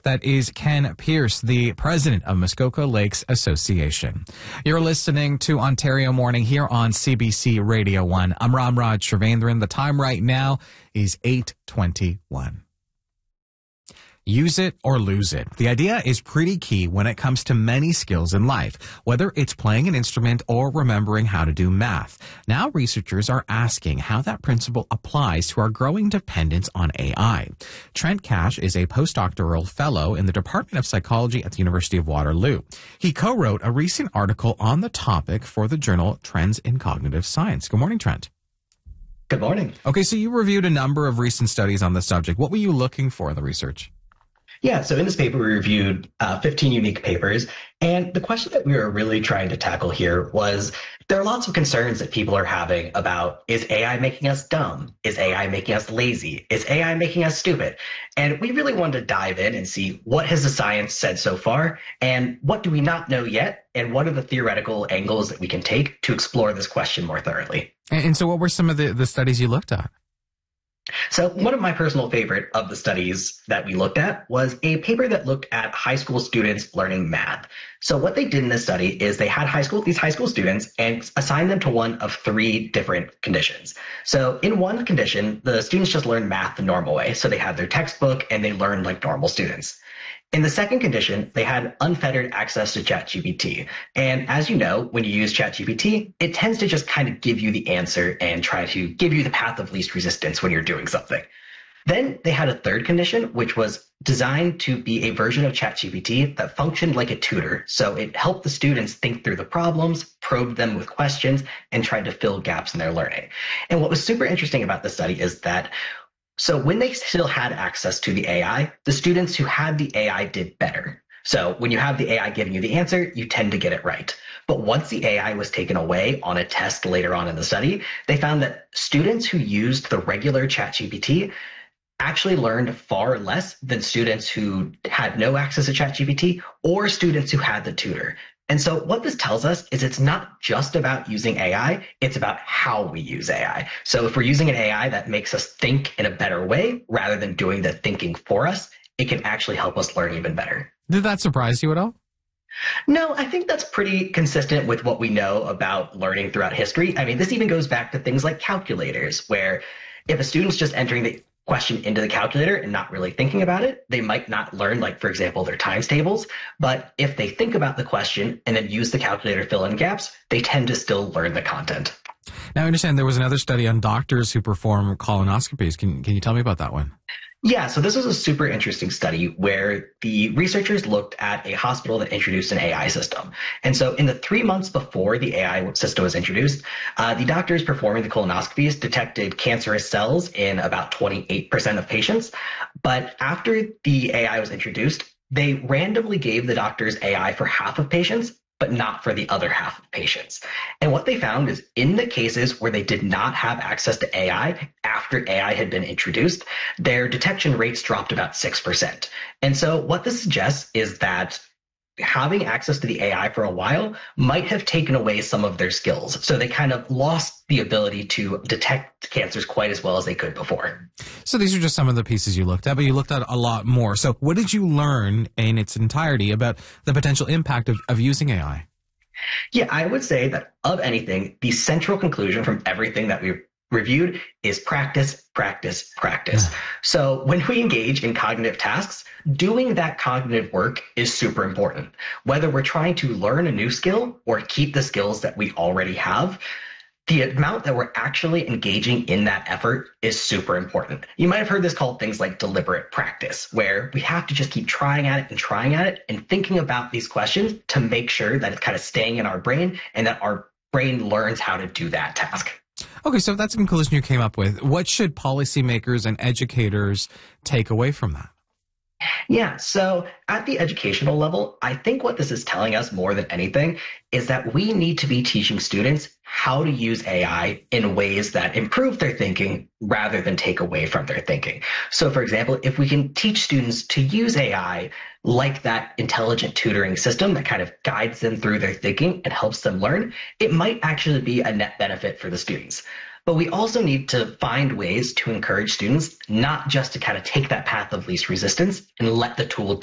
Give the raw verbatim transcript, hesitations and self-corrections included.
That is Ken Pierce, the president of Muskoka Lakes Association. You're listening to Ontario Morning here on C B C Radio one. I'm Ramraj Srivendran. The time right now is eight twenty-one. Use it or lose it. The idea is pretty key when it comes to many skills in life, whether it's playing an instrument or remembering how to do math. Now researchers are asking how that principle applies to our growing dependence on A I. Trent Cash is a postdoctoral fellow in the Department of Psychology at the University of Waterloo. He co-wrote a recent article on the topic for the journal Trends in Cognitive Science. Good morning, Trent. Good morning. Okay, so you reviewed a number of recent studies on the subject. What were you looking for in the research? Yeah, so in this paper, we reviewed uh, fifteen unique papers. And the question that we were really trying to tackle here was there are lots of concerns that people are having about, is A I making us dumb? Is A I making us lazy? Is A I making us stupid? And we really wanted to dive in and see what has the science said so far, and what do we not know yet, and what are the theoretical angles that we can take to explore this question more thoroughly. And, and so what were some of the, the studies you looked at? So one of my personal favorite of the studies that we looked at was a paper that looked at high school students learning math. So what they did in this study is they had high school, these high school students and assigned them to one of three different conditions. So in one condition, the students just learned math the normal way. So they had their textbook and they learned like normal students. In the second condition, they had unfettered access to ChatGPT. And as you know, when you use ChatGPT, it tends to just kind of give you the answer and try to give you the path of least resistance when you're doing something. Then they had a third condition, which was designed to be a version of ChatGPT that functioned like a tutor. So it helped the students think through the problems, probed them with questions, and tried to fill gaps in their learning. And what was super interesting about this study is that So when they still had access to the A I, the students who had the A I did better. So when you have the A I giving you the answer, you tend to get it right. But once the A I was taken away on a test later on in the study, they found that students who used the regular ChatGPT actually learned far less than students who had no access to ChatGPT or students who had the tutor. And so what this tells us is it's not just about using A I, it's about how we use A I. So if we're using an A I that makes us think in a better way rather than doing the thinking for us, it can actually help us learn even better. Did that surprise you at all? No, I think that's pretty consistent with what we know about learning throughout history. I mean, this even goes back to things like calculators, where if a student's just entering the question into the calculator and not really thinking about it, they might not learn, like, for example, their times tables. But if they think about the question and then use the calculator to fill in gaps, they tend to still learn the content. Now, I understand there was another study on doctors who perform colonoscopies. Can, can you tell me about that one? Yeah, so this was a super interesting study where the researchers looked at a hospital that introduced an A I system. And so in the three months before the A I system was introduced, uh, the doctors performing the colonoscopies detected cancerous cells in about twenty-eight percent of patients. But after the A I was introduced, they randomly gave the doctors A I for half of patients, but not for the other half of patients. And what they found is in the cases where they did not have access to A I after A I had been introduced, their detection rates dropped about six percent. And so what this suggests is that having access to the A I for a while might have taken away some of their skills. So they kind of lost the ability to detect cancers quite as well as they could before. So these are just some of the pieces you looked at, but you looked at a lot more. So what did you learn in its entirety about the potential impact of, of using A I? Yeah, I would say that of anything, the central conclusion from everything that we've reviewed is practice, practice, practice. Yeah. So when we engage in cognitive tasks, doing that cognitive work is super important. Whether we're trying to learn a new skill or keep the skills that we already have, the amount that we're actually engaging in that effort is super important. You might have heard this called things like deliberate practice, where we have to just keep trying at it and trying at it and thinking about these questions to make sure that it's kind of staying in our brain and that our brain learns how to do that task. Okay, so if that's a conclusion you came up with, what should policymakers and educators take away from that? Yeah, so at the educational level, I think what this is telling us more than anything is that we need to be teaching students how to use A I in ways that improve their thinking rather than take away from their thinking. So for example, if we can teach students to use A I like that intelligent tutoring system that kind of guides them through their thinking and helps them learn, it might actually be a net benefit for the students. But we also need to find ways to encourage students not just to kind of take that path of least resistance and let the tool